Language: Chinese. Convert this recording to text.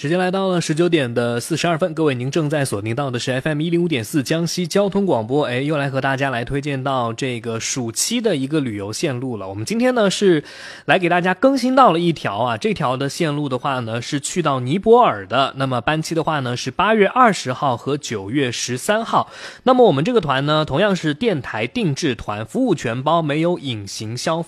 时间来到了19:42，各位您正在锁定到的是 FM105.4 江西交通广播，又来和大家来推荐到这个暑期的一个旅游线路了。我们今天呢是来给大家更新到了一条啊，这条的线路的话呢是去到尼泊尔的，那么班期的话呢是8月20号和9月13号。那么我们这个团呢同样是电台定制团，服务全包，没有隐形消